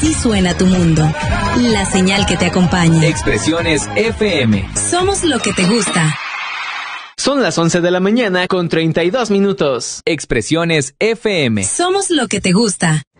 Así suena tu mundo. La señal que te acompaña. Expresiones FM. Somos lo que te gusta. Son las 11 de la mañana con 32 minutos. Expresiones FM. Somos lo que te gusta.